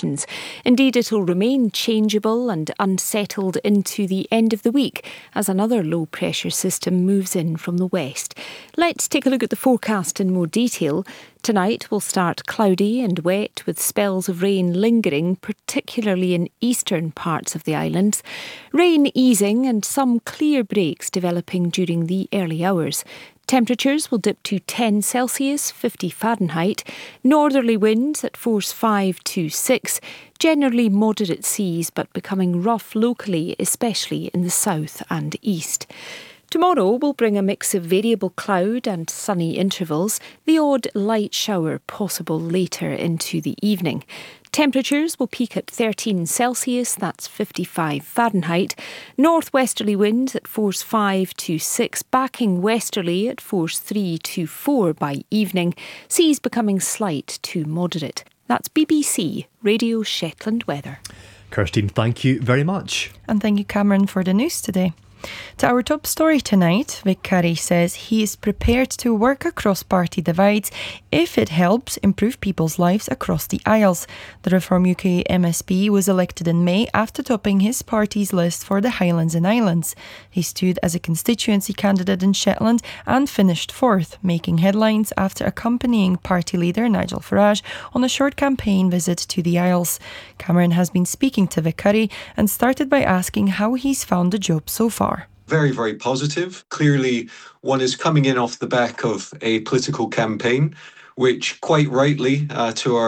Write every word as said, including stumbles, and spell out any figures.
conditions. Indeed, it'll remain changeable and unsettled into the end of the week as another low pressure system moves in from the west. Let's take a look at the forecast in more detail. Tonight will start cloudy and wet with spells of rain lingering, particularly in eastern parts of the islands. Rain easing and some clear breaks developing during the early hours. Temperatures will dip to ten Celsius, fifty Fahrenheit. Northerly winds at force five to six. Generally moderate seas but becoming rough locally, especially in the south and east. Tomorrow will bring a mix of variable cloud and sunny intervals, the odd light shower possible later into the evening. Temperatures will peak at thirteen Celsius, that's fifty-five Fahrenheit. Northwesterly winds at force five to six, backing westerly at force three to four by evening. Seas becoming slight to moderate. That's B B C Radio Shetland weather. Kirstine, thank you very much. And thank you, Cameron, for the news today. To our top story tonight, Vic Curry says he is prepared to work across party divides if it helps improve people's lives across the Isles. The Reform U K M S P was elected in May after topping his party's list for the Highlands and Islands. He stood as a constituency candidate in Shetland and finished fourth, making headlines after accompanying party leader Nigel Farage on a short campaign visit to the Isles. Cameron has been speaking to Vic Curry and started by asking how he's found the job so far. Very, very positive. Clearly, one is coming in off the back of a political campaign, which quite rightly, uh, to our